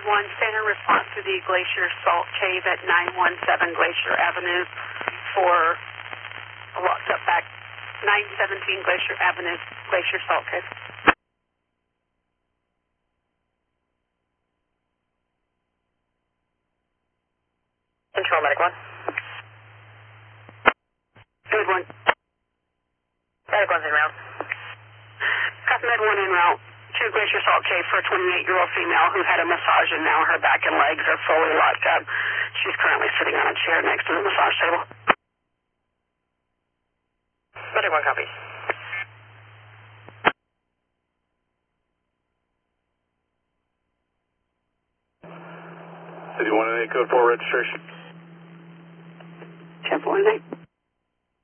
1, center response to the Glacier Salt Cave at 917 Glacier Avenue for a locked up back 917 Glacier Avenue, Glacier Salt Cave. Control Medic 1. Med 1. Medic 1's en route. Copy Med 1 en route to Glacier Salt Cave for a 28-year-old female who had a massage and now her back and legs are fully locked up. She's currently sitting on a chair next to the massage table. Medic 1 copies. City 118 code 4 registration. 1048.